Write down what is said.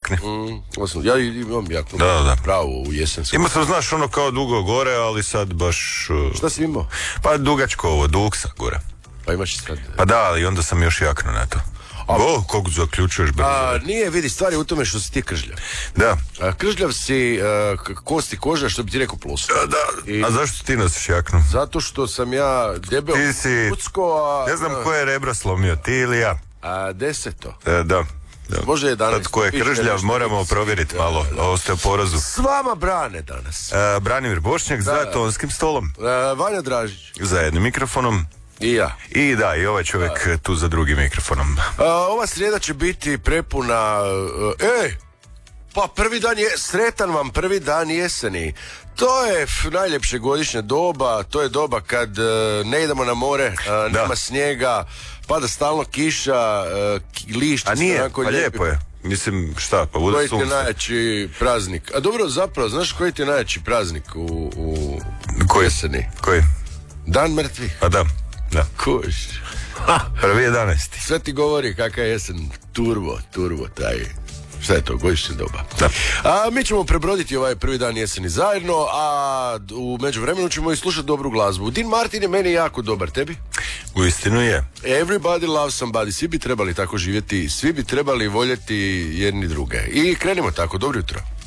jakne. Ja imam jaknu. Da. Pravo u jesensku. Imao sam, znaš, ono kao dugo gore, ali sad baš... Šta si imao? Pa dugačko ovo, duksa gore. Pa imaš sad... Pa da, ali onda sam još jaknu na to. Koliko zaključuješ brzo? Nije, vidi, stvari u tome što si ti kržljav. Da. Kržljav si kosti koža, što bi ti rekao plus. Da. A zašto ti nosiš jaknu? Zato što sam ja debel, Ti si... kucko, Ne znam ko je rebra slomio, ti ili ja? 10. Da. Može 11. Sad ko je kržljav, moramo provjeriti malo o osteoporozu. S vama Brane danas. Branimir Bošnjak za tonskim stolom. Vanja Dražić. Za jednim mikrofonom. I ja. I da, i ovaj čovjek tu za drugim mikrofonom. Ova srijeda će biti prepuna... Pa prvi dan je... Sretan vam prvi dan jeseni. To je najljepše godišnje doba. To je doba kad ne idemo na more, nema snijega, pada stalno kiša, lišće. A nije, pa lijepo je. Mislim, šta, pa bude sunce. Koji ti je najjači praznik? A dobro, zapravo, znaš koji ti je najjači praznik u jeseni? Koji? Dan mrtvih. A da. Kuš. 1.11. Sve ti govori kakav je jesen. Turbo, taj... Šta je to, godišnja doba. Da. Mi ćemo prebroditi ovaj prvi dan jeseni zajedno, a u međuvremenu ćemo i slušati dobru glazbu. Dean Martin je meni jako dobar, tebi? Uistinu je. Everybody loves somebody. Svi bi trebali tako živjeti, svi bi trebali voljeti jedni druge. I krenimo tako, dobro jutro.